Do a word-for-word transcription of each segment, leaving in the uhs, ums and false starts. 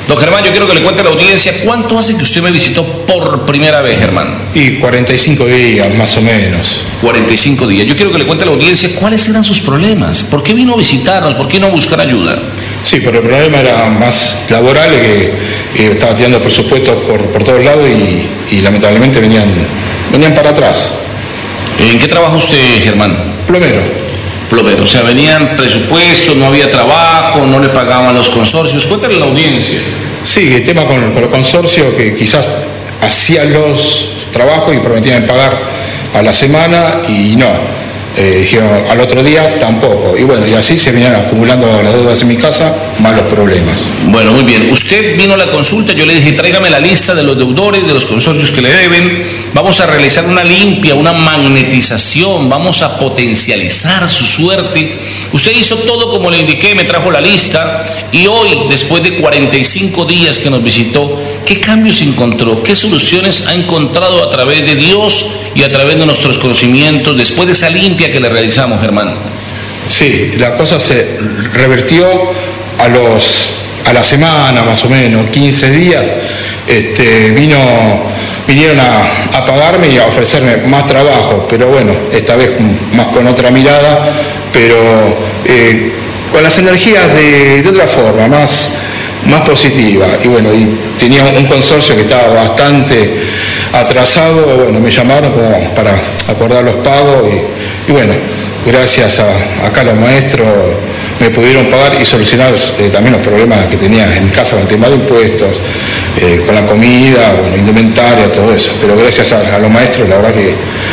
Don Germán, yo quiero que le cuente a la audiencia cuánto hace que usted me visitó por primera vez, Germán. Y cuarenta y cinco días, más o menos. cuarenta y cinco días. Yo quiero que le cuente a la audiencia cuáles eran sus problemas. ¿Por qué vino a visitarnos? ¿Por qué no a buscar ayuda? Sí, pero el problema era más laboral, que, que estaba tirando presupuestos por, por todos lados y, y lamentablemente venían, venían para atrás. ¿En qué trabaja usted, Germán? Plomero. Plomero, o sea, venían presupuestos, no había trabajo, no le pagaban los consorcios. Cuéntale a la audiencia. Sí, el tema con, con los consorcios, que quizás hacían los trabajos y prometían pagar a la semana y no. Eh, dijeron al otro día tampoco. Y bueno, y así se venían acumulando las deudas en mi casa, más los problemas. Bueno, muy bien. Usted vino a la consulta, yo le dije, tráigame la lista de los deudores, de los consorcios que le deben. Vamos a realizar una limpia, una magnetización, vamos a potencializar su suerte. Usted hizo todo como le indiqué, me trajo la lista y hoy, después de cuarenta y cinco días que nos visitó, ¿qué cambios encontró? ¿Qué soluciones ha encontrado a través de Dios y a través de nuestros conocimientos después de esa limpia que le realizamos, Germán? Sí, la cosa se revertió a los a la semana más o menos, quince días, este, vino, vinieron a, a pagarme y a ofrecerme más trabajo, pero bueno, esta vez más con otra mirada, pero eh, con las energías de, de otra forma, más, más positiva. Y bueno, y tenía un consorcio que estaba bastante atrasado, bueno, me llamaron como para acordar los pagos y, y bueno, gracias a acá los maestros me pudieron pagar y solucionar eh, también los problemas que tenía en mi casa con el tema de impuestos, eh, con la comida, bueno, indumentaria, todo eso. Pero gracias a, a los maestros, la verdad que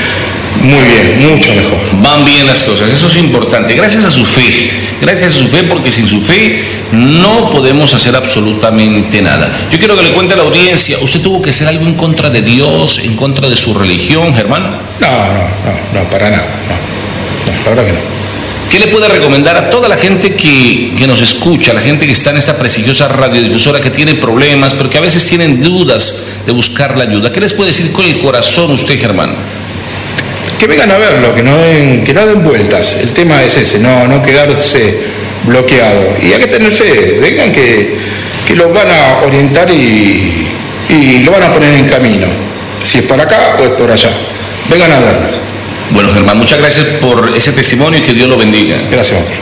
muy bien, mucho mejor. Van bien las cosas, eso es importante. Gracias a su fe, gracias a su fe, porque sin su fe no podemos hacer absolutamente nada. Yo quiero que le cuente a la audiencia, ¿usted tuvo que hacer algo en contra de Dios, en contra de su religión, Germán? No, no, no, no, para nada, no, no, la verdad que no. ¿Qué le puede recomendar a toda la gente que, que nos escucha, a la gente que está en esta prestigiosa radiodifusora, que tiene problemas, pero que a veces tienen dudas de buscar la ayuda? ¿Qué les puede decir con el corazón usted, Germán? Que vengan a verlo, que no den, que no den vueltas. El tema es ese, no, no quedarse bloqueado. Y hay que tener fe, vengan que, que los van a orientar y, y lo van a poner en camino. Si es para acá o es por allá. Vengan a vernos. Bueno, Germán, muchas gracias por ese testimonio y que Dios lo bendiga. Gracias, maestro.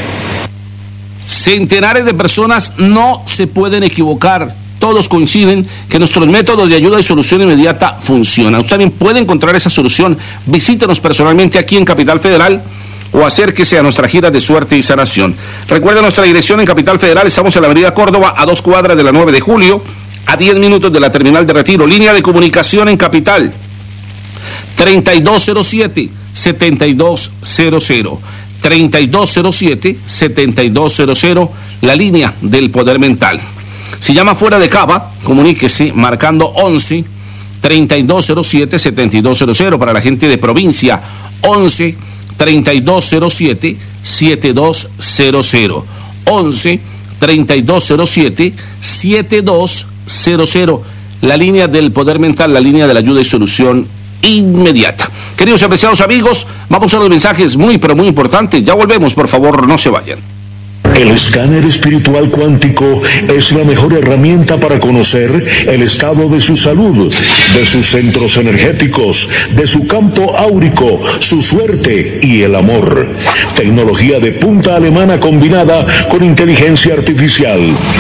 Centenares de personas no se pueden equivocar. Todos coinciden que nuestros métodos de ayuda y solución inmediata funcionan. Usted también puede encontrar esa solución. Visítenos personalmente aquí en Capital Federal o acérquese a nuestra gira de suerte y sanación. Recuerda nuestra dirección en Capital Federal. Estamos en la avenida Córdoba, a dos cuadras de la nueve de julio, a diez minutos de la terminal de Retiro. Línea de comunicación en Capital, treinta y dos cero siete, setenta y dos cero cero. treinta y dos cero siete, setenta y dos cero cero, la línea del poder mental. Si llama fuera de Cava, comuníquese marcando once, treinta y dos cero siete, setenta y dos cero cero. Para la gente de provincia, once, treinta y dos cero siete, setenta y dos cero cero. once, treinta y dos cero siete, setenta y dos cero cero. La línea del poder mental, la línea de la ayuda y solución inmediata. Queridos y apreciados amigos, vamos a los mensajes muy, pero muy importantes. Ya volvemos, por favor, no se vayan. El escáner espiritual cuántico es la mejor herramienta para conocer el estado de su salud, de sus centros energéticos, de su campo áurico, su suerte y el amor. Tecnología de punta alemana combinada con inteligencia artificial.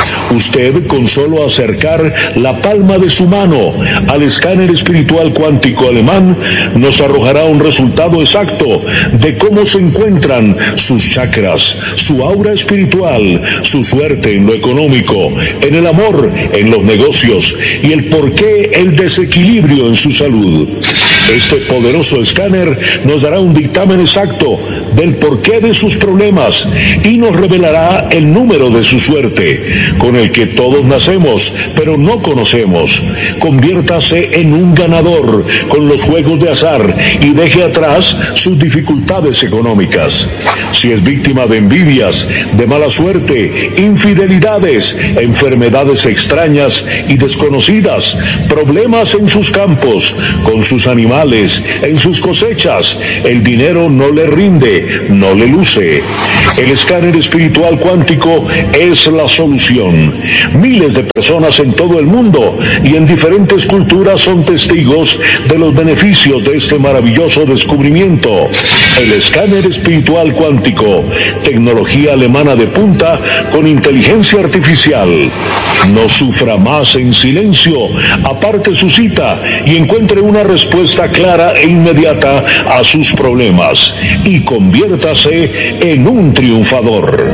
Usted, con solo acercar la palma de su mano al escáner espiritual cuántico alemán, nos arrojará un resultado exacto de cómo se encuentran sus chakras, su aura espiritual, su suerte en lo económico, en el amor, en los negocios y el porqué el desequilibrio en su salud. Este poderoso escáner nos dará un dictamen exacto del porqué de sus problemas y nos revelará el número de su suerte, con el que todos nacemos, pero no conocemos. Conviértase en un ganador con los juegos de azar y deje atrás sus dificultades económicas. Si es víctima de envidias, de mala suerte, infidelidades, enfermedades extrañas y desconocidas, problemas en sus campos, con sus animales, en sus cosechas. El dinero no le rinde, no le luce. El escáner espiritual cuántico es la solución. Miles de personas en todo el mundo y en diferentes culturas son testigos de los beneficios de este maravilloso descubrimiento. El escáner espiritual cuántico, tecnología alemana de punta con inteligencia artificial. No sufra más en silencio, aparte su cita y encuentre una respuesta clara e inmediata a sus problemas y conviértase en un triunfador.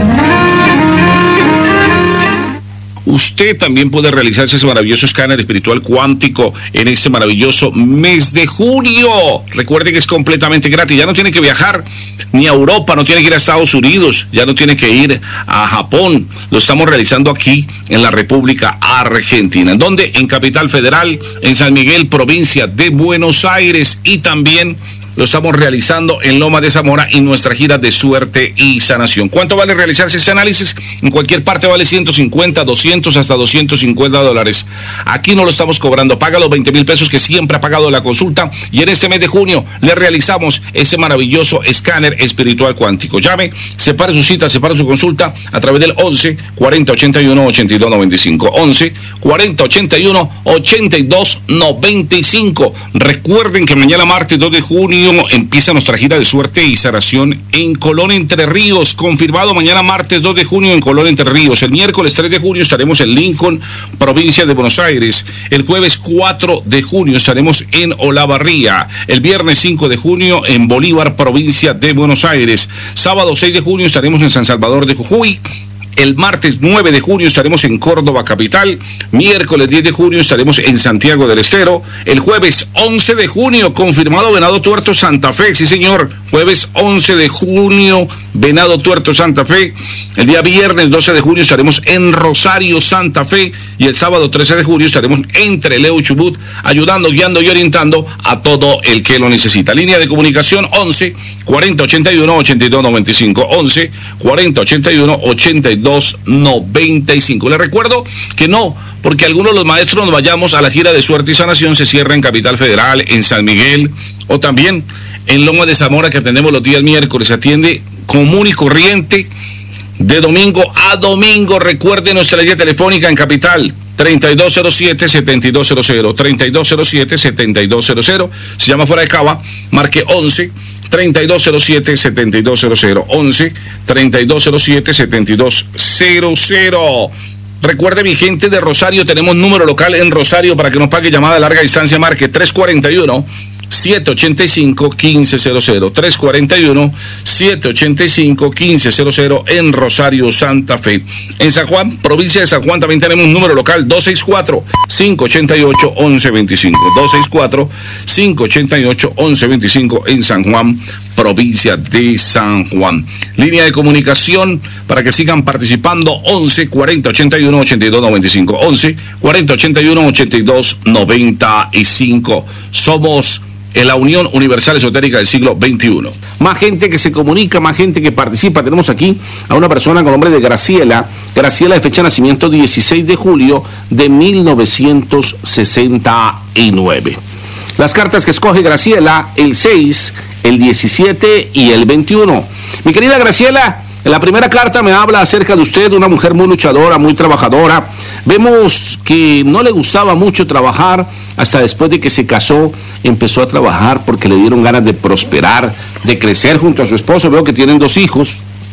Usted también puede realizarse ese maravilloso escáner espiritual cuántico en este maravilloso mes de junio. Recuerde que es completamente gratis. Ya no tiene que viajar ni a Europa, no tiene que ir a Estados Unidos, ya no tiene que ir a Japón. Lo estamos realizando aquí en la República Argentina. ¿En dónde? En Capital Federal, en San Miguel, provincia de Buenos Aires, y también lo estamos realizando en Loma de Zamora y nuestra gira de suerte y sanación. ¿Cuánto vale realizarse ese análisis? En cualquier parte vale ciento cincuenta, doscientos, hasta doscientos cincuenta dólares. Aquí no lo estamos cobrando. Paga los veinte mil pesos que siempre ha pagado la consulta, y en este mes de junio le realizamos ese maravilloso escáner espiritual cuántico. Llame, separe su cita, separe su consulta a través del once, cuarenta, ochenta y uno, ochenta y dos, noventa y cinco. once, cuarenta, ochenta y uno, ochenta y dos, noventa y cinco. Recuerden que mañana martes dos de junio empieza nuestra gira de suerte y sanación en Colón, Entre Ríos. Confirmado mañana martes dos de junio en Colón, Entre Ríos. El miércoles tres de junio estaremos en Lincoln, provincia de Buenos Aires. El jueves cuatro de junio estaremos en Olavarría. El viernes cinco de junio en Bolívar, provincia de Buenos Aires. Sábado seis de junio estaremos en San Salvador de Jujuy. El martes nueve de junio estaremos en Córdoba capital. Miércoles diez de junio estaremos en Santiago del Estero. El jueves once de junio, confirmado Venado Tuerto, Santa Fe. Sí, señor. Jueves once de junio, Venado Tuerto, Santa Fe. El día viernes doce de junio estaremos en Rosario, Santa Fe. Y el sábado trece de junio estaremos en Trelew, Chubut, ayudando, guiando y orientando a todo el que lo necesita. Línea de comunicación once, cuarenta, ochenta y uno, ochenta y dos, noventa y cinco. once, cuarenta, ochenta y uno, ochenta y dos, noventa y cinco. Les recuerdo que no, porque algunos de los maestros nos vayamos a la gira de suerte y sanación, se cierra en Capital Federal, en San Miguel, o también en Loma de Zamora, que atendemos los días miércoles. Se atiende común y corriente de domingo a domingo. Recuerde nuestra línea telefónica en Capital, treinta y dos cero siete, setenta y dos cero cero, treinta y dos cero siete, setenta y dos cero cero. Se llama fuera de Cava, marque once, treinta y dos cero siete, setenta y dos cero cero, once, treinta y dos cero siete, setenta y dos cero cero. Recuerde, mi gente de Rosario, tenemos número local en Rosario para que nos pague llamada a larga distancia. Marque tres cuarenta y uno, siete ochenta y cinco, quince cero cero, tres cuarenta y uno, siete ochenta y cinco, quince cero cero en Rosario, Santa Fe. En San Juan, provincia de San Juan, también tenemos un número local, dos seis cuatro, cinco ochenta y ocho, once veinticinco, dos seis cuatro, cinco ochenta y ocho, once veinticinco en San Juan, provincia de San Juan. Línea de comunicación para que sigan participando, once, cuarenta, ochenta y uno, ochenta y dos, noventa y cinco, once, cuarenta, ochenta y uno, ochenta y dos, noventa y cinco. Somos en la Unión Universal Esotérica del siglo veintiuno. Más gente que se comunica, más gente que participa. Tenemos aquí a una persona con nombre de Graciela. Graciela, de fecha de nacimiento dieciséis de julio de mil novecientos sesenta y nueve. Las cartas que escoge Graciela, el seis, el diecisiete y el veintiuno. Mi querida Graciela, en la primera carta me habla acerca de usted, una mujer muy luchadora, muy trabajadora. Vemos que no le gustaba mucho trabajar, hasta después de que se casó, empezó a trabajar porque le dieron ganas de prosperar, de crecer junto a su esposo. Veo que tienen dos hijos.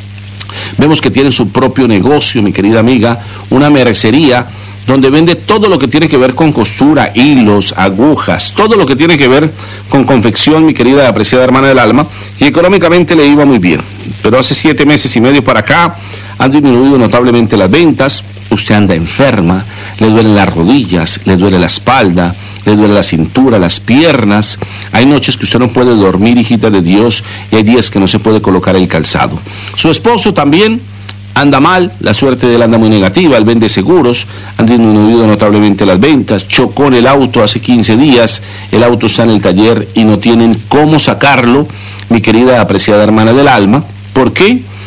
Vemos que tienen su propio negocio, mi querida amiga, una mercería, donde vende todo lo que tiene que ver con costura, hilos, agujas, todo lo que tiene que ver con confección, mi querida y apreciada hermana del alma, y económicamente le iba muy bien. Pero hace siete meses y medio para acá han disminuido notablemente las ventas. Usted anda enferma, le duelen las rodillas, le duele la espalda, le duele la cintura, las piernas. Hay noches que usted no puede dormir, hijita de Dios, y hay días que no se puede colocar el calzado. Su esposo también anda mal, la suerte de él anda muy negativa, él vende seguros, han disminuido notablemente las ventas, chocó en el auto hace quince días, el auto está en el taller y no tienen cómo sacarlo, mi querida apreciada hermana del alma. ¿Por qué?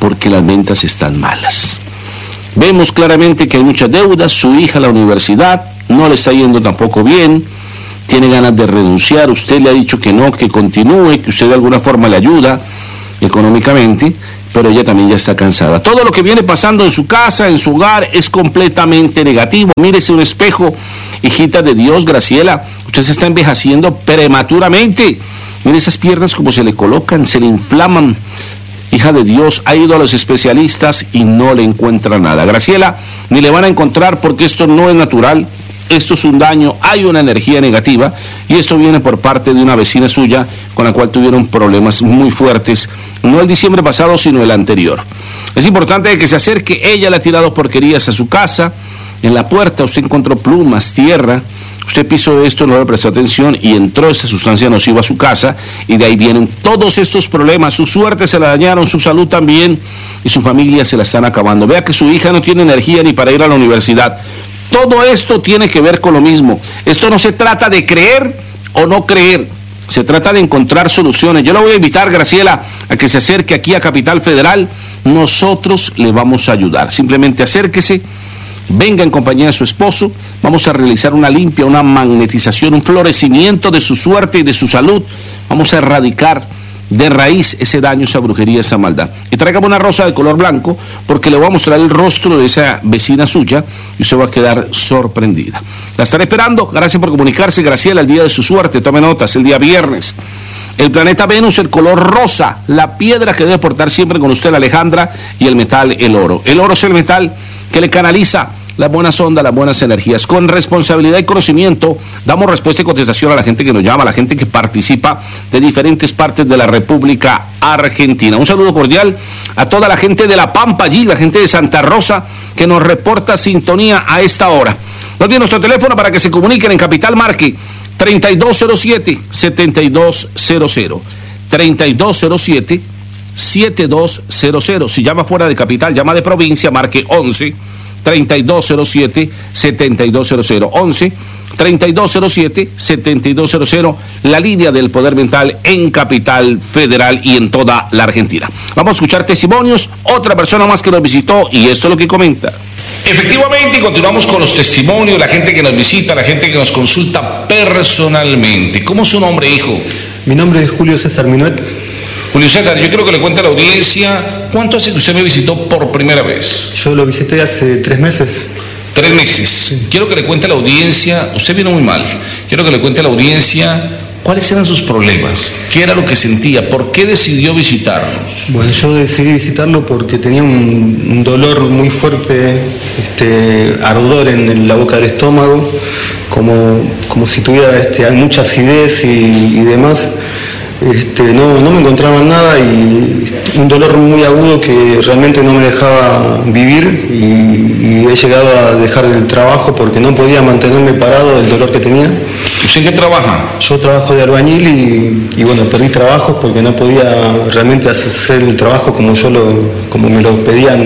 porque las ventas están malas. Vemos claramente que hay muchas deudas, su hija a la universidad no le está yendo tampoco bien, tiene ganas de renunciar, usted le ha dicho que no, que continúe, que usted de alguna forma le ayuda económicamente, pero ella también ya está cansada. Todo lo que viene pasando en su casa, en su hogar, es completamente negativo. Mírese un espejo, hijita de Dios, Graciela, usted se está envejeciendo prematuramente. Mire esas piernas como se le colocan, se le inflaman. Hija de Dios, ha ido a los especialistas y no le encuentra nada. Graciela, ni le van a encontrar porque esto no es natural, esto es un daño, hay una energía negativa y esto viene por parte de una vecina suya con la cual tuvieron problemas muy fuertes, no el diciembre pasado, sino el anterior. Es importante que se acerque, ella le ha tirado porquerías a su casa, en la puerta usted encontró plumas, tierra. Usted pisó esto, no le prestó atención y entró esta sustancia nociva a su casa y de ahí vienen todos estos problemas. Su suerte se la dañaron, su salud también y su familia se la están acabando. Vea que su hija no tiene energía ni para ir a la universidad. Todo esto tiene que ver con lo mismo. Esto no se trata de creer o no creer, se trata de encontrar soluciones. Yo la voy a invitar, Graciela, a que se acerque aquí a Capital Federal. Nosotros le vamos a ayudar. Simplemente acérquese. Venga en compañía de su esposo, vamos a realizar una limpia, una magnetización, un florecimiento de su suerte y de su salud. Vamos a erradicar de raíz ese daño, esa brujería, esa maldad. Y tráigame una rosa de color blanco porque le voy a mostrar el rostro de esa vecina suya y usted va a quedar sorprendida. La estaré esperando. Gracias por comunicarse, Graciela, el día de su suerte. Tome notas, el día viernes. El planeta Venus, el color rosa, la piedra que debe portar siempre con usted, la Alejandra, y el metal, el oro. El oro es el metal que le canaliza las buenas ondas, las buenas energías. Con responsabilidad y conocimiento damos respuesta y contestación a la gente que nos llama, a la gente que participa de diferentes partes de la República Argentina. Un saludo cordial a toda la gente de La Pampa allí, la gente de Santa Rosa que nos reporta sintonía a esta hora. No tiene nuestro teléfono para que se comuniquen en Capital, marque treinta y dos cero siete, setenta y dos cero cero, treinta y dos cero siete, setenta y dos cero cero. Si llama fuera de Capital, llama de provincia, marque once, treinta y dos cero siete, setenta y dos cero cero, once, treinta y dos cero siete, setenta y dos cero cero, la línea del Poder Mental en Capital Federal y en toda la Argentina. Vamos a escuchar testimonios, otra persona más que nos visitó y esto es lo que comenta. Efectivamente, continuamos con los testimonios, la gente que nos visita, la gente que nos consulta personalmente. ¿Cómo es su nombre, hijo? Mi nombre es Julio César Minuet. Julio César, yo quiero que le cuente a la audiencia, ¿cuánto hace que usted me visitó por primera vez? Yo lo visité hace tres meses. Tres meses. Sí. Quiero que le cuente a la audiencia, usted vino muy mal, quiero que le cuente a la audiencia cuáles eran sus problemas, qué era lo que sentía, por qué decidió visitarnos. Bueno, yo decidí visitarlo porque tenía un, un dolor muy fuerte, este, ardor en la boca del estómago, como, como si tuviera este, mucha acidez y, y demás. Este, no, no me encontraba nada y un dolor muy agudo que realmente no me dejaba vivir y, y he llegado a dejar el trabajo porque no podía mantenerme parado del dolor que tenía. ¿Usted en qué trabaja? Yo trabajo de albañil y, y bueno, perdí trabajos porque no podía realmente hacer el trabajo como yo lo, como me lo pedían,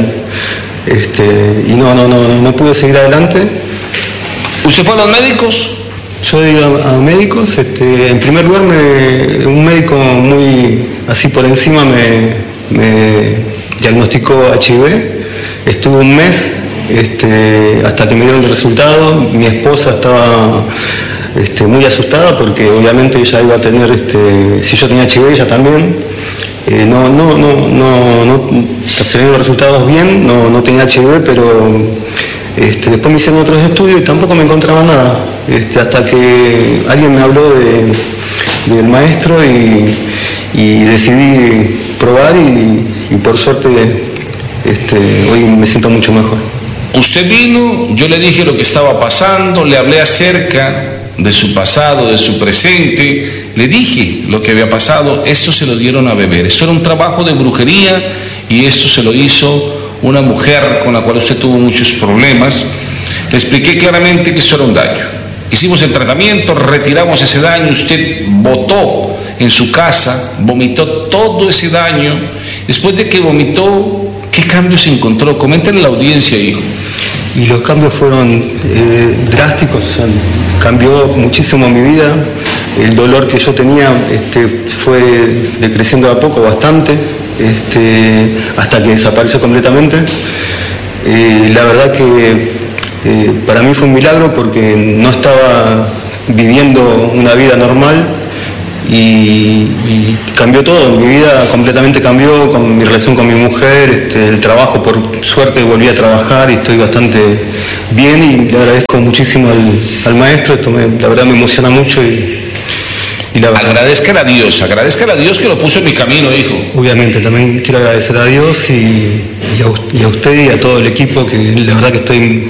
este, y no, no, no, no pude seguir adelante. ¿Usted fue a los médicos? Yo he ido a, a médicos, este, en primer lugar me, un médico muy así por encima me, me diagnosticó H I V, estuve un mes este, hasta que me dieron el resultado. Mi esposa estaba este, muy asustada porque obviamente ella iba a tener, este, si yo tenía H I V ella también, eh, no, no, no, no, no, se dieron los resultados bien, no, no tenía H I V, pero este, después me hicieron otros estudios y tampoco me encontraba nada. Este, hasta que alguien me habló de, del maestro y, y decidí probar y, y por suerte este, hoy me siento mucho mejor. Usted vino, yo le dije lo que estaba pasando, le hablé acerca de su pasado, de su presente, le dije lo que había pasado, esto se lo dieron a beber, esto era un trabajo de brujería y esto se lo hizo una mujer con la cual usted tuvo muchos problemas. Le expliqué claramente que esto era un daño. Hicimos el tratamiento, retiramos ese daño, usted botó en su casa, vomitó todo ese daño. Después de que vomitó, ¿qué cambios encontró? Coméntenle a la audiencia, hijo. Y los cambios fueron eh, drásticos, o sea, cambió muchísimo mi vida. El dolor que yo tenía este, fue decreciendo de a poco bastante. este, hasta que desapareció completamente. Eh, la verdad que eh, para mí fue un milagro porque no estaba viviendo una vida normal y, y cambió todo, mi vida completamente cambió, con mi relación con mi mujer, este, el trabajo, por suerte volví a trabajar y estoy bastante bien y le agradezco muchísimo al, al maestro, esto me, la verdad me emociona mucho y, y la verdad... Agradezcale a Dios, agradezcale a Dios que lo puso en mi camino, hijo. Obviamente, también quiero agradecer a Dios y, y, a, y a usted y a todo el equipo, que la verdad que estoy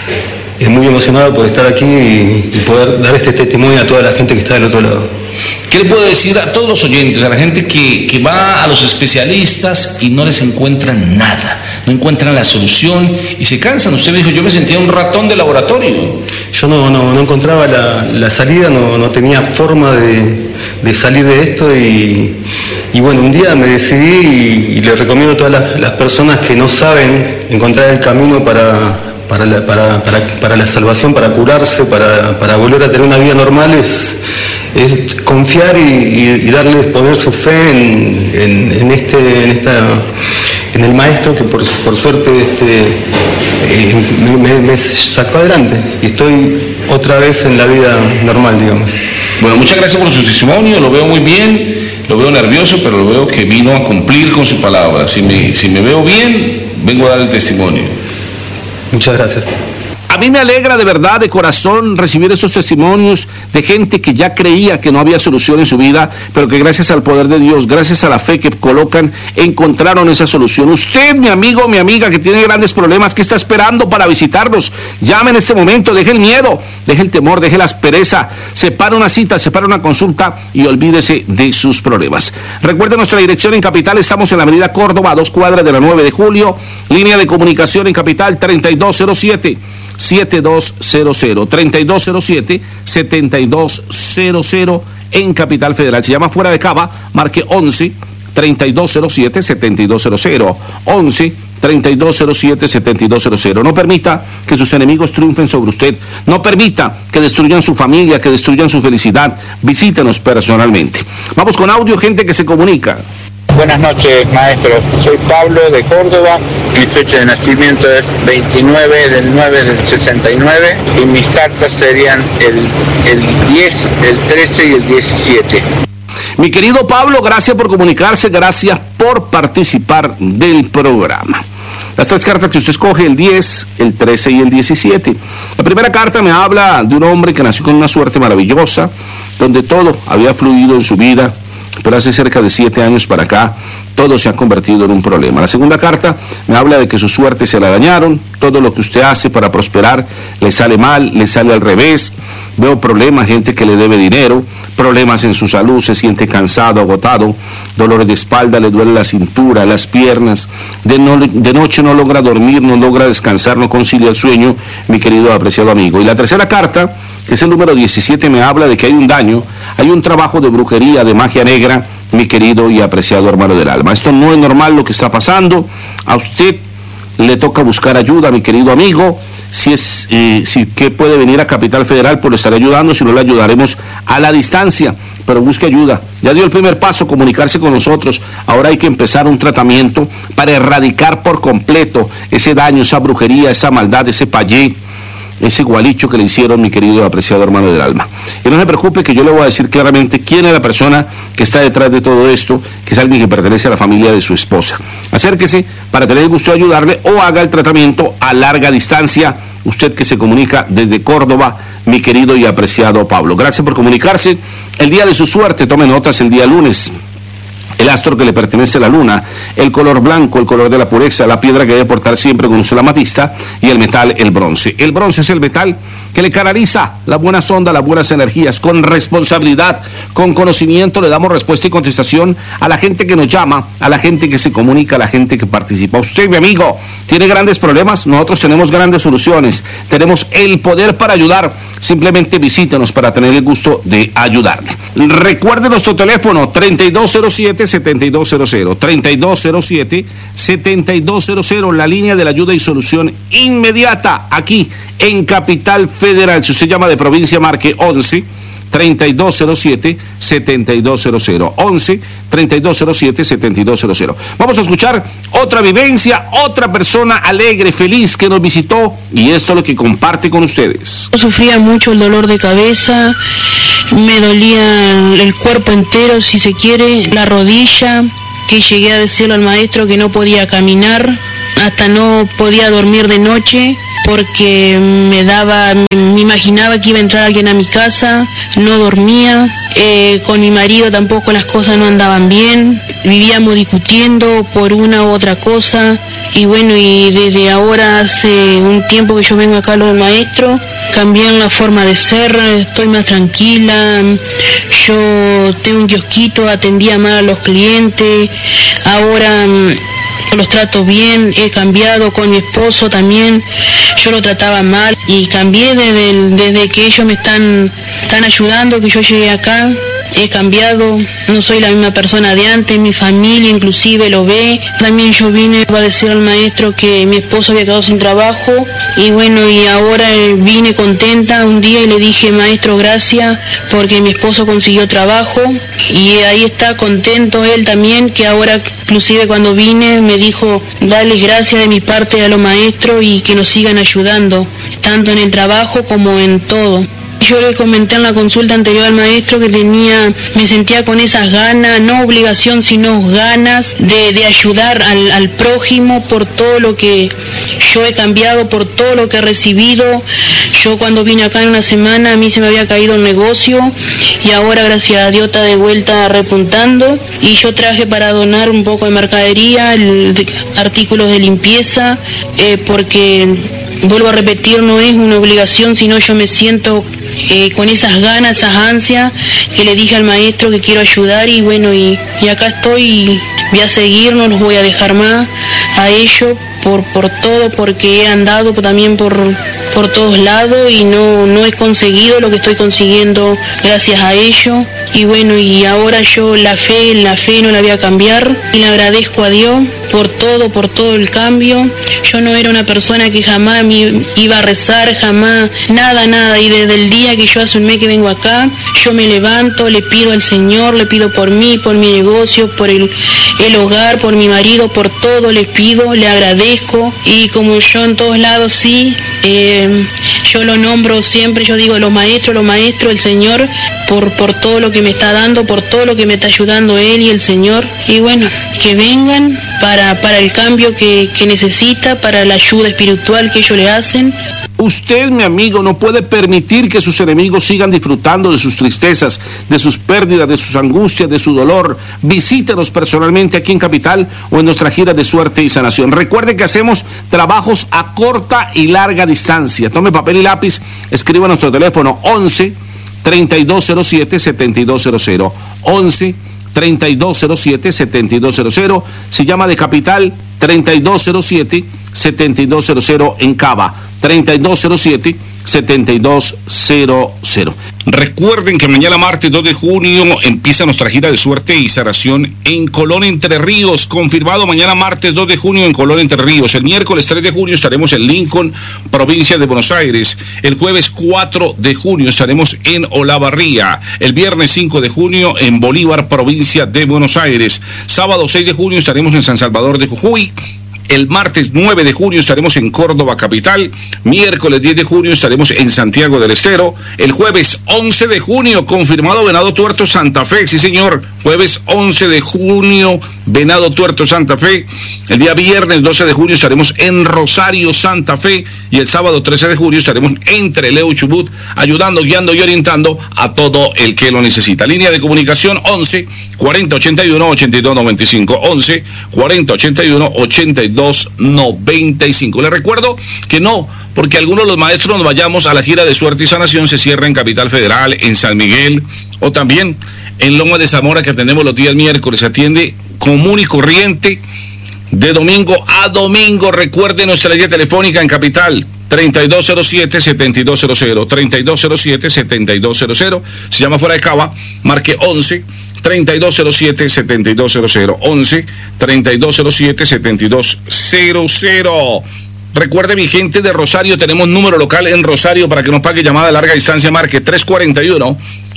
muy emocionado por estar aquí y, y poder dar este testimonio a toda la gente que está del otro lado. ¿Qué le puedo decir a todos los oyentes, a la gente que, que va a los especialistas y no les encuentran nada, no encuentran la solución y se cansan? Usted me dijo, yo me sentía un ratón de laboratorio. Yo no, no, no encontraba la, la salida, no, no tenía forma de, de salir de esto y, y bueno, un día me decidí y, y le recomiendo a todas las, las personas que no saben encontrar el camino para... Para la, para, para, para la salvación, para curarse, para, para volver a tener una vida normal, es, es confiar y, y, y darles, poner su fe en, en, en, este, en, esta, en el maestro que por, por suerte este, eh, me, me sacó adelante y estoy otra vez en la vida normal, digamos. Bueno, muchas gracias por su testimonio, lo veo muy bien, lo veo nervioso, pero lo veo que vino a cumplir con su palabra. Si me, si me veo bien, vengo a dar el testimonio. Muchas gracias. A mí me alegra de verdad, de corazón, recibir esos testimonios de gente que ya creía que no había solución en su vida, pero que gracias al poder de Dios, gracias a la fe que colocan, encontraron esa solución. Usted, mi amigo, mi amiga, que tiene grandes problemas, que está esperando para visitarnos, llame en este momento, deje el miedo, deje el temor, deje la aspereza, separe una cita, separe una consulta y olvídese de sus problemas. Recuerde nuestra dirección en Capital, estamos en la avenida Córdoba, a dos cuadras de la nueve de julio, línea de comunicación en Capital treinta y dos cero siete, setenta y dos cero cero, treinta y dos cero siete, setenta y dos cero cero en Capital Federal. Se llama Fuera de Cava, marque once, treinta y dos cero siete, setenta y dos cero cero, once, treinta y dos cero siete, setenta y dos cero cero. No permita que sus enemigos triunfen sobre usted, no permita que destruyan su familia, que destruyan su felicidad. Visítenos personalmente. Vamos con audio, gente que se comunica. Buenas noches, maestro. Soy Pablo de Córdoba. Mi fecha de nacimiento es veintinueve del nueve del sesenta y nueve y mis cartas serían el, el diez, el trece y el diecisiete. Mi querido Pablo, gracias por comunicarse, gracias por participar del programa. Las tres cartas que usted escoge, el diez, el trece y el diecisiete. La primera carta me habla de un hombre que nació con una suerte maravillosa, donde todo había fluido en su vida, pero hace cerca de siete años para acá, todo se ha convertido en un problema. La segunda carta me habla de que su suerte se la dañaron, todo lo que usted hace para prosperar le sale mal, le sale al revés. Veo problemas, gente que le debe dinero, problemas en su salud, se siente cansado, agotado, dolores de espalda, le duele la cintura, las piernas, de, no, de noche no logra dormir, no logra descansar, no concilia el sueño, mi querido apreciado amigo. Y la tercera carta, que es el número diecisiete, me habla de que hay un daño, hay un trabajo de brujería, de magia negra, mi querido y apreciado hermano del alma. Esto no es normal lo que está pasando, a usted le toca buscar ayuda, mi querido amigo. Si es eh, si que puede venir a Capital Federal, pues lo estaré ayudando, si no le ayudaremos a la distancia, pero busque ayuda. Ya dio el primer paso, comunicarse con nosotros. Ahora hay que empezar un tratamiento para erradicar por completo ese daño, esa brujería, esa maldad, ese payé, ese gualicho que le hicieron, mi querido y apreciado hermano del alma. Y no se preocupe, que yo le voy a decir claramente quién es la persona que está detrás de todo esto, que es alguien que pertenece a la familia de su esposa. Acérquese para tener el gusto de ayudarle o haga el tratamiento a larga distancia, usted que se comunica desde Córdoba, mi querido y apreciado Pablo. Gracias por comunicarse. El día de su suerte, tome notas, el día lunes. El astro que le pertenece a la luna, el color blanco, el color de la pureza, la piedra que debe portar siempre con usted, la amatista, y el metal, el bronce. El bronce es el metal que le canaliza las buenas ondas, las buenas energías, con responsabilidad, con conocimiento. Le damos respuesta y contestación a la gente que nos llama, a la gente que se comunica, a la gente que participa. Usted, mi amigo, tiene grandes problemas, nosotros tenemos grandes soluciones, tenemos el poder para ayudar. Simplemente visítenos para tener el gusto de ayudarle. Recuerde nuestro teléfono, treinta y dos cero siete, setenta y dos cero cero, treinta y dos cero siete, setenta y dos cero cero, la línea de la ayuda y solución inmediata aquí en Capital Federal. Si usted llama de provincia, marque once, treinta y dos cero siete, setenta y dos cero cero. once, treinta y dos cero siete, setenta y dos cero cero. Vamos a escuchar otra vivencia, otra persona alegre, feliz que nos visitó, y esto es lo que comparte con ustedes. Yo sufría mucho el dolor de cabeza, me dolía el cuerpo entero, si se quiere, la rodilla, que llegué a decirle al maestro que no podía caminar, hasta no podía dormir de noche porque me daba, me imaginaba que iba a entrar alguien a mi casa, no dormía, eh, con mi marido tampoco las cosas no andaban bien, vivíamos discutiendo por una u otra cosa, y bueno, y desde ahora hace un tiempo que yo vengo acá a los maestros, cambié la forma de ser, estoy más tranquila, yo tengo un kiosquito, atendía más a los clientes, ahora los trato bien, he cambiado con mi esposo también, yo lo trataba mal y cambié desde, el, desde que ellos me están, están ayudando, que yo llegué acá, he cambiado, no soy la misma persona de antes, mi familia inclusive lo ve. También yo vine a decir al maestro que mi esposo había quedado sin trabajo y bueno, y ahora vine contenta un día y le dije, maestro, gracias porque mi esposo consiguió trabajo, y ahí está contento él también, que ahora inclusive cuando vine me dijo, darles gracias de mi parte a los maestros y que nos sigan ayudando, tanto en el trabajo como en todo. Yo le comenté en la consulta anterior al maestro que tenía, me sentía con esas ganas, no obligación, sino ganas de, de ayudar al, al prójimo por todo lo que yo he cambiado, por todo lo que he recibido. Yo cuando vine acá en una semana, a mí se me había caído el negocio y ahora gracias a Dios está de vuelta repuntando, y yo traje para donar un poco de mercadería, el, de, artículos de limpieza, eh, porque vuelvo a repetir, no es una obligación, sino yo me siento eh, con esas ganas, esas ansias que le dije al maestro que quiero ayudar, y bueno, y, y acá estoy y voy a seguir, no los voy a dejar más a ellos por, por todo, porque he andado también por, por todos lados y no, no he conseguido lo que estoy consiguiendo gracias a ellos. Y bueno, y ahora yo la fe, la fe no la voy a cambiar, y le agradezco a Dios por todo, por todo el cambio. Yo no era una persona que jamás me iba a rezar, jamás, nada, nada, y desde el día que yo hace un mes que vengo acá, yo me levanto, le pido al Señor, le pido por mí, por mi negocio, por el, el hogar, por mi marido, por todo, le pido, le agradezco, y como yo en todos lados sí, eh, yo lo nombro siempre, yo digo los maestros, los maestros, el Señor, por, por todo lo que me está dando, por todo lo que me está ayudando Él y el Señor, y bueno, que vengan para, para el cambio que, que necesita, para la ayuda espiritual que ellos le hacen. Usted, mi amigo, no puede permitir que sus enemigos sigan disfrutando de sus tristezas, de sus pérdidas, de sus angustias, de su dolor. Visítenos personalmente aquí en Capital o en nuestra gira de suerte y sanación. Recuerde que hacemos trabajos a corta y larga distancia. Tome papel y lápiz, escriba nuestro teléfono once, treinta y dos cero siete, setenta y dos cero cero. once, treinta y dos cero siete, setenta y dos cero cero. Si llama de Capital, treinta y dos cero siete, setenta y dos cero cero en Cava. treinta y dos cero siete, setenta y dos cero cero. Recuerden que mañana martes dos de junio empieza nuestra gira de suerte y sanación en Colón, Entre Ríos. Confirmado mañana martes dos de junio en Colón, Entre Ríos. El miércoles tres de junio estaremos en Lincoln, provincia de Buenos Aires. El jueves cuatro de junio estaremos en Olavarría. El viernes cinco de junio en Bolívar, provincia de Buenos Aires. Sábado seis de junio estaremos en San Salvador de Jujuy. El martes nueve de junio estaremos en Córdoba capital. Miércoles diez de junio estaremos en Santiago del Estero. El jueves once de junio, confirmado Venado Tuerto, Santa Fe. Sí, señor. Jueves once de junio, Venado Tuerto, Santa Fe. El día viernes doce de junio estaremos en Rosario, Santa Fe. Y el sábado trece de junio estaremos en Trelew, Chubut, ayudando, guiando y orientando a todo el que lo necesita. Línea de comunicación once, cuarenta, ochenta y uno, ochenta y dos, noventa y cinco. once, cuarenta, ochenta y uno, ochenta y dos, noventa y cinco. Les recuerdo que no, porque algunos de los maestros nos vayamos a la gira de suerte y sanación, se cierra en Capital Federal, en San Miguel, o también en Loma de Zamora, que atendemos los días miércoles. Se atiende común y corriente de domingo a domingo. Recuerde nuestra línea telefónica en Capital, treinta y dos cero siete, setenta y dos cero cero, treinta y dos cero siete, setenta y dos cero cero. Si llama fuera de Cava, marque once, treinta y dos cero siete, setenta y dos cero cero, once, treinta y dos cero siete, setenta y dos cero cero. Recuerde, mi gente de Rosario, tenemos número local en Rosario para que nos pague llamada a larga distancia. Marque tres cuatro uno,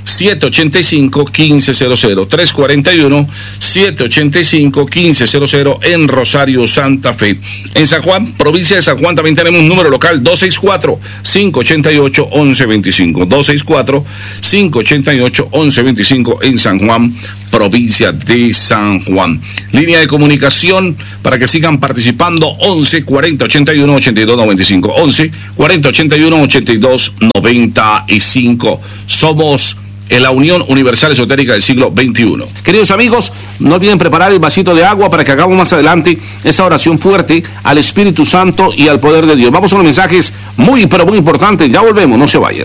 siete ocho cinco, uno cinco cero cero, tres cuatro uno, siete ocho cinco, uno cinco cero cero en Rosario, Santa Fe. En San Juan, provincia de San Juan, también tenemos un número local, dos seis cuatro, cinco ocho ocho, once veinticinco, dos seis cuatro, cinco ocho ocho, once veinticinco en San Juan, provincia de San Juan. Línea de comunicación para que sigan participando, once cuarenta ochenta y uno ochenta y dos noventa y cinco, once cuarenta ochenta y uno ochenta y dos noventa y cinco. Somos en la Unión Universal Esotérica del siglo veintiuno. Queridos amigos, no olviden preparar el vasito de agua para que hagamos más adelante esa oración fuerte al Espíritu Santo y al poder de Dios. Vamos a unos mensajes muy, pero muy importantes. Ya volvemos, no se vayan.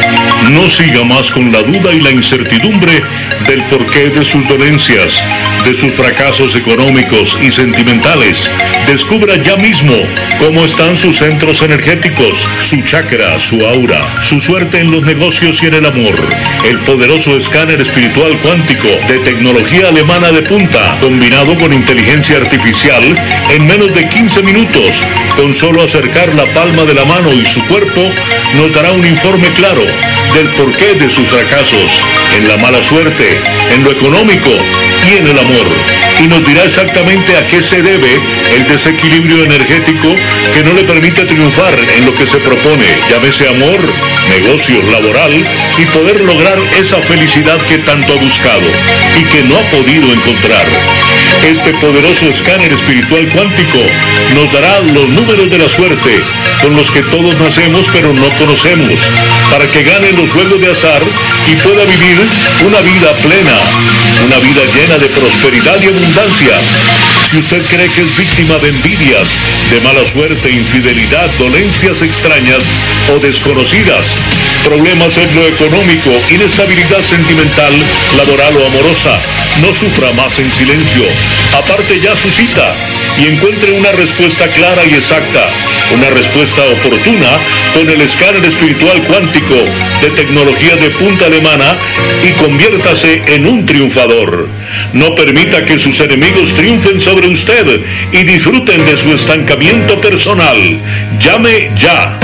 No siga más con la duda y la incertidumbre del porqué de sus dolencias, de sus fracasos económicos y sentimentales. Descubra ya mismo cómo están sus centros energéticos, su chakra, su aura, su suerte en los negocios y en el amor. El poderoso escáner espiritual cuántico de tecnología alemana de punta, combinado con inteligencia artificial, en menos de quince minutos, con solo acercar la palma de la mano y su cuerpo, nos dará un informe claro del porqué de sus fracasos, en la mala suerte, en lo económico y en el amor. Y nos dirá exactamente a qué se debe el desequilibrio energético que no le permite triunfar en lo que se propone, llámese amor, negocio, laboral, y poder lograr esa felicidad que tanto ha buscado y que no ha podido encontrar. Este poderoso escáner espiritual cuántico nos dará los números de la suerte con los que todos nacemos pero no conocemos, para que gane los juegos de azar y pueda vivir una vida plena, una vida llena de prosperidad y abundancia. Si usted cree que es víctima de envidias, de mala suerte, infidelidad, dolencias extrañas o desconocidas, problemas en lo económico, inestabilidad sentimental, laboral o amorosa, no sufra más en silencio. Aparte ya su cita y encuentre una respuesta clara y exacta, una respuesta oportuna con el escáner espiritual cuántico de tecnología de punta alemana y conviértase en un triunfador. No permita que sus enemigos triunfen sobre usted y disfruten de su estancamiento personal. Llame ya.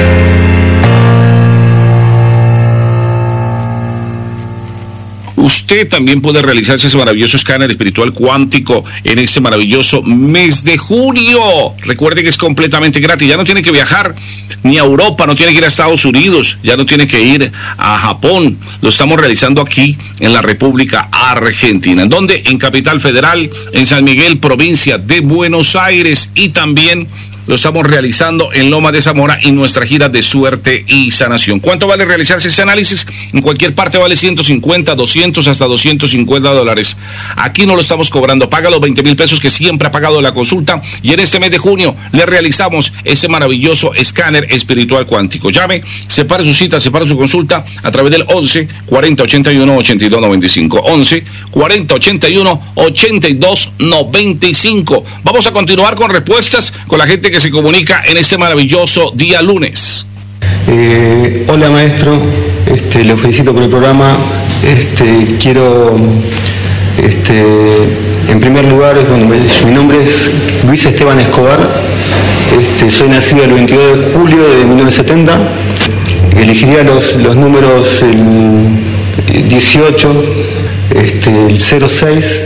Usted también puede realizarse ese maravilloso escáner espiritual cuántico en este maravilloso mes de junio. Recuerde que es completamente gratis. Ya no tiene que viajar ni a Europa, no tiene que ir a Estados Unidos, ya no tiene que ir a Japón. Lo estamos realizando aquí en la República Argentina. ¿En dónde? En Capital Federal, en San Miguel, provincia de Buenos Aires, y también lo estamos realizando en Loma de Zamora en nuestra gira de suerte y sanación. ¿Cuánto vale realizarse ese análisis? En cualquier parte vale ciento cincuenta, doscientos, hasta doscientos cincuenta dólares. Aquí no lo estamos cobrando. Paga los veinte mil pesos que siempre ha pagado la consulta, y en este mes de junio le realizamos ese maravilloso escáner espiritual cuántico. Llame, separe su cita, separe su consulta a través del once cuarenta ochenta y uno ochenta y dos noventa y cinco. once cuarenta ochenta y uno ochenta y dos noventa y cinco. Vamos a continuar con respuestas con la gente que se comunica en este maravilloso día lunes. Eh, hola maestro, este, lo felicito por el programa. Este, quiero, este, en primer lugar, bueno, mi nombre es Luis Esteban Escobar. Este, soy nacido el veintidós de julio de mil novecientos setenta. Elegiría los, los números el dieciocho, este, el cero seis,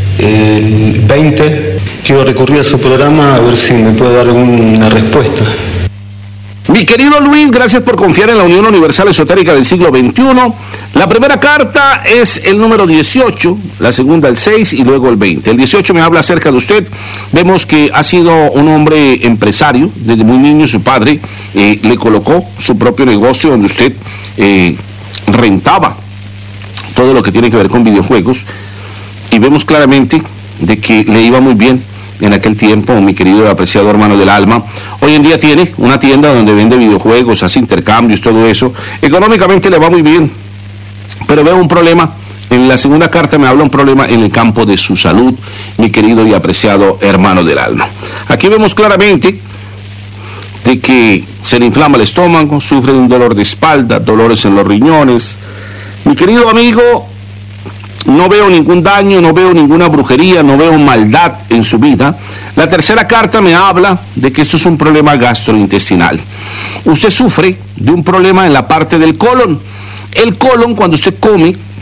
el veinte. Quiero recurrir a su programa a ver si me puede dar alguna respuesta. Mi querido Luis, gracias por confiar en la Unión Universal Esotérica del siglo veintiuno. La primera carta es el número dieciocho, la segunda el seis y luego el veinte. El dieciocho me habla acerca de usted. Vemos que ha sido un hombre empresario. Desde muy niño su padre eh, le colocó su propio negocio donde usted eh, rentaba todo lo que tiene que ver con videojuegos. Y vemos claramente de que le iba muy bien en aquel tiempo, mi querido y apreciado hermano del alma. Hoy en día tiene una tienda donde vende videojuegos, hace intercambios, todo eso. Económicamente le va muy bien, pero veo un problema. En la segunda carta me habla un problema en el campo de su salud, mi querido y apreciado hermano del alma. Aquí vemos claramente de que se le inflama el estómago, sufre de un dolor de espalda, dolores en los riñones. Mi querido amigo, no veo ningún daño, no veo ninguna brujería, no veo maldad en su vida. La tercera carta me habla de que esto es un problema gastrointestinal. Usted sufre de un problema en la parte del colon. El colon, cuando usted come,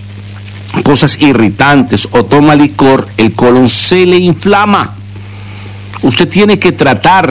cosas irritantes o toma licor, el colon se le inflama. Usted tiene que tratar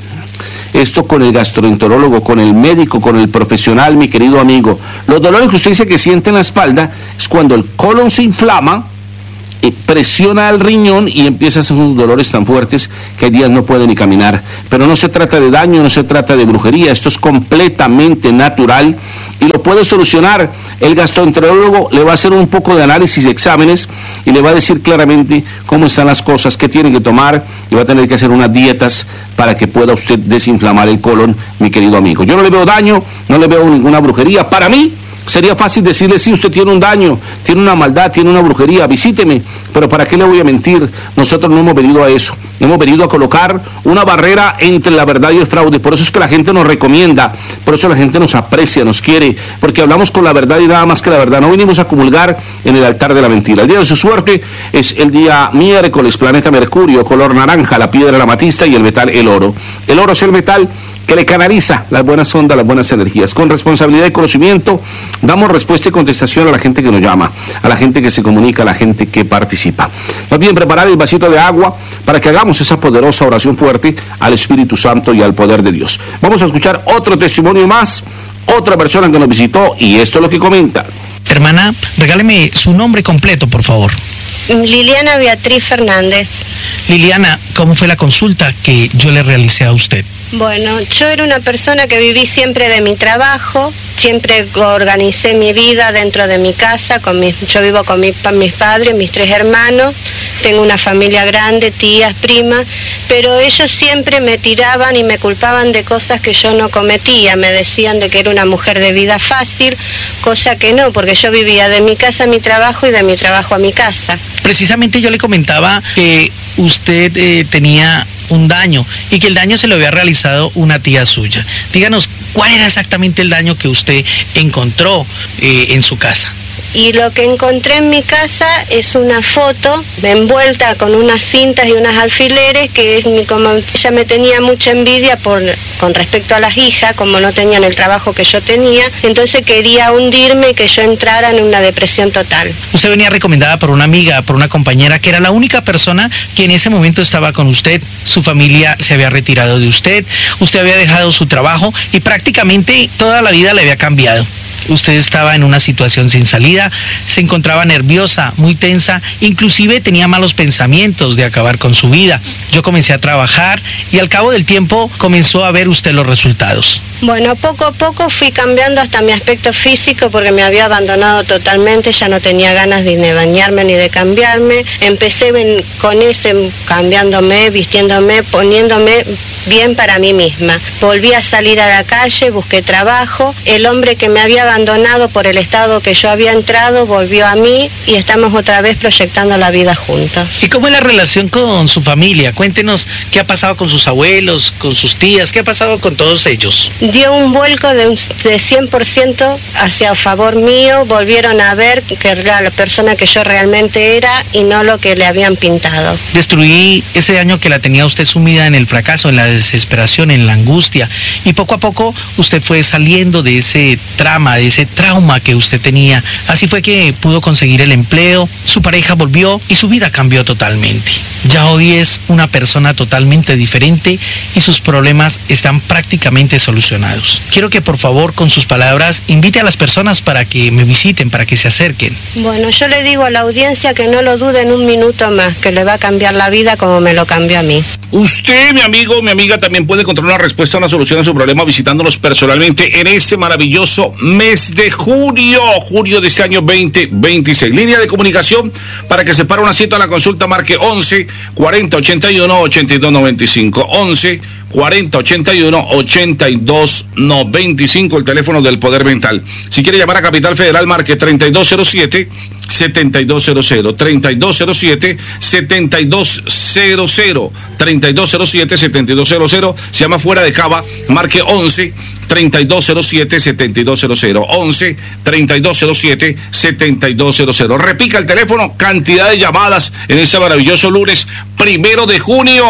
esto con el gastroenterólogo, con el médico, con el profesional, mi querido amigo. Los dolores que usted dice que siente en la espalda es cuando el colon se inflama, eh, presiona al riñón y empieza a hacer unos dolores tan fuertes que hay días no puede ni caminar. Pero no se trata de daño, no se trata de brujería, esto es completamente natural y lo puede solucionar. El gastroenterólogo le va a hacer un poco de análisis y exámenes y le va a decir claramente cómo están las cosas, qué tiene que tomar y va a tener que hacer unas dietas para que pueda usted desinflamar el colon, mi querido amigo. Yo no le veo daño, no le veo ninguna brujería. Para mí sería fácil decirle, sí, usted tiene un daño, tiene una maldad, tiene una brujería, visíteme, pero ¿para qué le voy a mentir? Nosotros no hemos venido a eso, hemos venido a colocar una barrera entre la verdad y el fraude. Por eso es que la gente nos recomienda, por eso la gente nos aprecia, nos quiere, porque hablamos con la verdad y nada más que la verdad. No venimos a comulgar en el altar de la mentira. El día de su suerte es el día miércoles, planeta Mercurio, color naranja, la piedra la amatista y el metal el oro. El oro es el metal que le canaliza las buenas ondas, las buenas energías. Con responsabilidad y conocimiento damos respuesta y contestación a la gente que nos llama, a la gente que se comunica, a la gente que participa. Más bien preparar el vasito de agua para que hagamos esa poderosa oración fuerte al Espíritu Santo y al poder de Dios. Vamos a escuchar otro testimonio más, otra persona que nos visitó y esto es lo que comenta. Hermana, regáleme su nombre completo, por favor. Liliana Beatriz Fernández. Liliana, ¿cómo fue la consulta que yo le realicé a usted? Bueno, yo era una persona que viví siempre de mi trabajo, siempre organicé mi vida dentro de mi casa, con mis, yo vivo con mi, mis padres, mis tres hermanos, tengo una familia grande, tías, primas, pero ellos siempre me tiraban y me culpaban de cosas que yo no cometía, me decían de que era una mujer de vida fácil, cosa que no, porque yo vivía de mi casa a mi trabajo y de mi trabajo a mi casa. Precisamente yo le comentaba que usted eh, tenía un daño y que el daño se lo había realizado una tía suya. Díganos, ¿cuál era exactamente el daño que usted encontró eh, en su casa? Y lo que encontré en mi casa es una foto envuelta con unas cintas y unos alfileres, que es mi, como ella me tenía mucha envidia por, con respecto a las hijas, como no tenían el trabajo que yo tenía, entonces quería hundirme y que yo entrara en una depresión total. Usted venía recomendada por una amiga, por una compañera, que era la única persona que en ese momento estaba con usted. Su familia se había retirado de usted, usted había dejado su trabajo y prácticamente toda la vida le había cambiado. Usted estaba en una situación sin salida, se encontraba nerviosa, muy tensa, inclusive tenía malos pensamientos de acabar con su vida. Yo comencé a trabajar y al cabo del tiempo comenzó a ver usted los resultados. Bueno, poco a poco fui cambiando hasta mi aspecto físico porque me había abandonado totalmente, ya no tenía ganas ni de bañarme ni de cambiarme. Empecé con ese, cambiándome, vistiéndome, poniéndome bien para mí misma. Volví a salir a la calle, busqué trabajo, el hombre que me había abandonado por el estado que yo había entrado volvió a mí y estamos otra vez proyectando la vida juntos. ¿Y cómo es la relación con su familia? Cuéntenos qué ha pasado con sus abuelos, con sus tías, qué ha pasado con todos ellos. Dio un vuelco de, un, de cien por ciento hacia favor mío, volvieron a ver que era la persona que yo realmente era y no lo que le habían pintado. Destruí ese año que la tenía usted sumida en el fracaso, en la desesperación, en la angustia, y poco a poco usted fue saliendo de ese trama, de ese trauma que usted tenía. Así fue que pudo conseguir el empleo, su pareja volvió y su vida cambió totalmente. Ya hoy es una persona totalmente diferente y sus problemas están prácticamente solucionados. Quiero que por favor con sus palabras invite a las personas para que me visiten, para que se acerquen. Bueno, yo le digo a la audiencia que no lo duden un minuto más, que le va a cambiar la vida como me lo cambió a mí. Usted, mi amigo, mi amiga, también puede encontrar una respuesta, una solución a su problema visitándonos personalmente en este maravilloso mes de junio, junio de este año veinte veintiséis. Línea de comunicación para que se para una cita a la consulta, marque once cuarenta ochenta y uno ochenta y dos noventa y cinco. once cuarenta ochenta y uno ochenta y dos noventa y cinco, el teléfono del Poder Mental. Si quiere llamar a Capital Federal, marque treinta y dos cero siete setenta y dos cero cero, treinta y dos cero siete setenta y dos cero cero, treinta y dos cero siete setenta y dos cero cero. Se llama fuera de Cava, marque once treinta y dos cero siete setenta y dos cero cero, once treinta y dos cero siete setenta y dos cero cero. Repica el teléfono, cantidad de llamadas en ese maravilloso lunes primero de junio.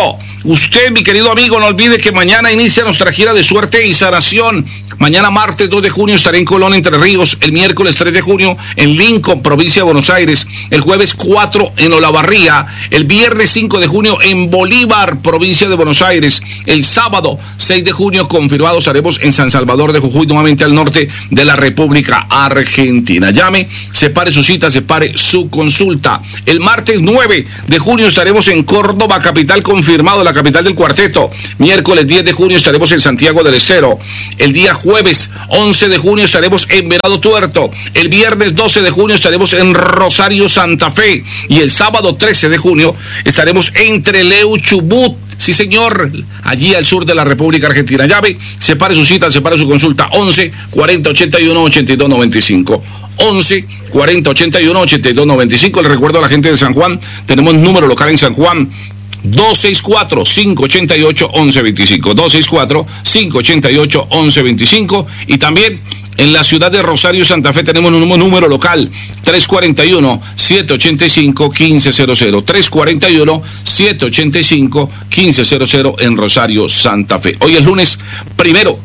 Usted, mi querido amigo, no olvide que mañana inicia nuestra gira de suerte y sanación. Mañana martes dos de junio estaré en Colón, Entre Ríos. El miércoles tres de junio en Lincoln, provincia de Buenos Aires. El jueves cuatro en Olavarría. El viernes cinco de junio en Bolívar, provincia de Buenos Aires. El sábado seis de junio confirmado estaremos en San Salvador de Jujuy, nuevamente al norte de la República Argentina. Llame, separe su cita, separe su consulta. El martes nueve de junio estaremos en Córdoba, capital, confirmado, la capital del cuarteto. Miércoles diez de junio estaremos en Santiago del Estero. El día jueves once de junio estaremos en Venado Tuerto. El viernes doce de junio estaremos en Rosario, Santa Fe. Y el sábado trece de junio estaremos en Trelew, Chubut. Sí, señor, allí al sur de la República Argentina. Llave, separe su cita, separe su consulta. once cuarenta ochenta y uno ochenta y dos noventa y cinco. once cuarenta ochenta y uno ochenta y dos noventa y cinco. Le recuerdo a la gente de San Juan, tenemos número local en San Juan. dos seis cuatro, cinco ocho ocho, once veinticinco. dos seis cuatro, cinco ocho ocho, once veinticinco. Y también en la ciudad de Rosario, Santa Fe, tenemos un número local, tres cuarenta y uno, ciento ochenta y cinco, quince cero cero. tres cuarenta y uno, ciento ochenta y cinco, quince cero cero en Rosario, Santa Fe. Hoy es lunes primero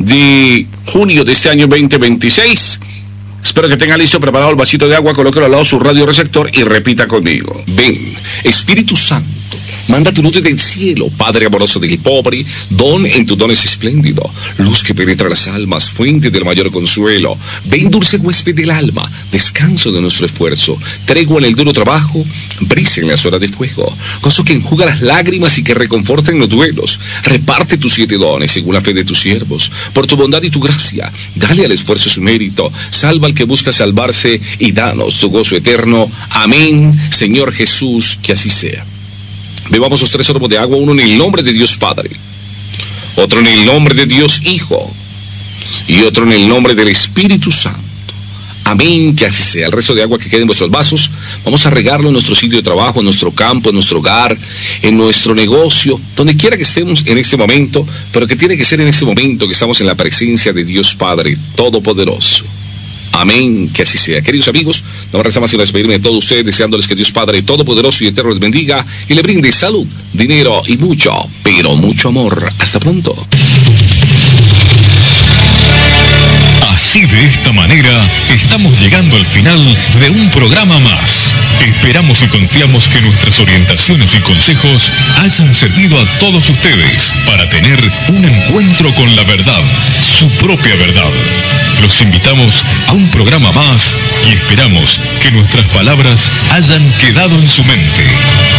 de junio de este año veinte veintiséis. Espero que tenga listo, preparado el vasito de agua, colóquelo al lado de su radio receptor y repita conmigo. Ven, Espíritu Santo, manda tu luz del cielo, Padre amoroso del pobre, don en tus dones espléndido, luz que penetra las almas, fuente del mayor consuelo. Ven, dulce huésped del alma, descanso de nuestro esfuerzo, tregua en el duro trabajo, brisa en las horas de fuego, gozo que enjuga las lágrimas y que reconforta en los duelos. Reparte tus siete dones según la fe de tus siervos, por tu bondad y tu gracia, dale al esfuerzo su mérito, salva al que busca salvarse y danos tu gozo eterno. Amén, Señor Jesús, que así sea. Bebamos los tres sorbos de agua, uno en el nombre de Dios Padre, otro en el nombre de Dios Hijo y otro en el nombre del Espíritu Santo. Amén, que así sea. El resto de agua que quede en vuestros vasos, vamos a regarlo en nuestro sitio de trabajo, en nuestro campo, en nuestro hogar, en nuestro negocio, donde quiera que estemos en este momento, pero que tiene que ser en este momento que estamos en la presencia de Dios Padre Todopoderoso. Amén, que así sea. Queridos amigos, no me resta más sino despedirme de todos ustedes, deseándoles que Dios Padre Todopoderoso y Eterno les bendiga y le brinde salud, dinero y mucho, pero mucho amor. Hasta pronto. Así, de esta manera, estamos llegando al final de un programa más. Esperamos y confiamos que nuestras orientaciones y consejos hayan servido a todos ustedes para tener un encuentro con la verdad, su propia verdad. Los invitamos a un programa más y esperamos que nuestras palabras hayan quedado en su mente.